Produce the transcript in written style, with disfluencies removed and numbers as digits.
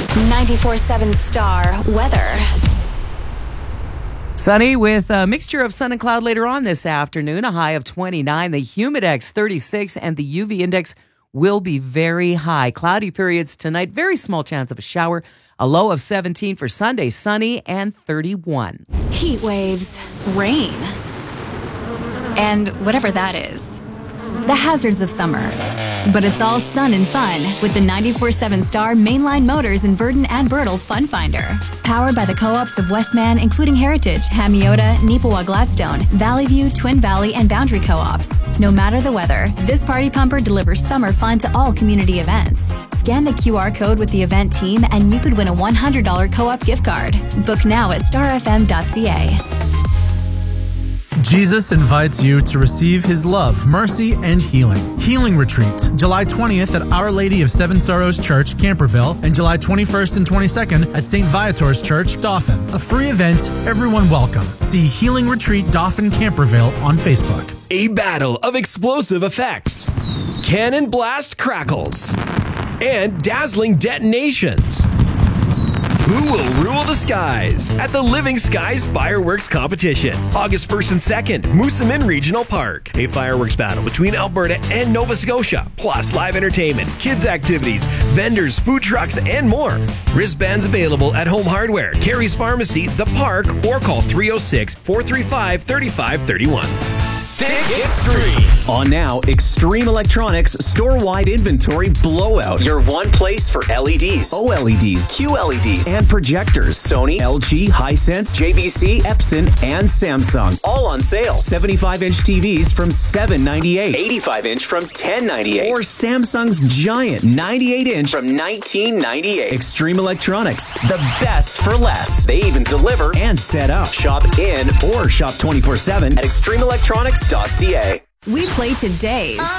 94.7 Star Weather. Sunny with a mixture of sun and cloud later on this afternoon. A high of 29, the humidex 36, and the UV index will be very high. Cloudy periods tonight, very small chance of a shower. A low of 17 for Sunday, sunny and 31. Heat waves, rain, and whatever that is. The hazards of summer. But it's all sun and fun with the 94.7 Star Mainline Motors in Verdon and Birtle Fun Finder. Powered by the co-ops of Westman, including Heritage, Hamiota, Neepawa Gladstone, Valley View, Twin Valley, and Boundary co-ops. No matter the weather, this party pumper delivers summer fun to all community events. Scan the QR code with the event team and you could win a $100 co-op gift card. Book now at starfm.ca. Jesus invites you to receive His love, mercy, and healing. Healing Retreat, July 20th at Our Lady of Seven Sorrows Church, Camperville, and July 21st and 22nd at St. Viator's Church, Dauphin. A free event, everyone welcome. See Healing Retreat Dauphin Camperville on Facebook. A battle of explosive effects, cannon blast crackles, and dazzling detonations. Who will rule the skies at the Living Skies Fireworks Competition? August 1st and 2nd, Moosomin Regional Park. A fireworks battle between Alberta and Nova Scotia, plus live entertainment, kids activities, vendors, food trucks, and more. Wristbands available at Home Hardware, Carey's Pharmacy, The Park, or call 306-435-3531. Think Extreme. On now, Extreme Electronics store-wide inventory blowout. Your one place for LEDs, OLEDs, QLEDs, and projectors. Sony, LG, Hisense, JVC, Epson, and Samsung. All on sale. 75-inch TVs from $798. 85-inch from $1098. Or Samsung's giant 98-inch from $1998. Extreme Electronics. The best for less. They even deliver and set up. Shop in or shop 24/7 at extremeelectronics.ca. We play today's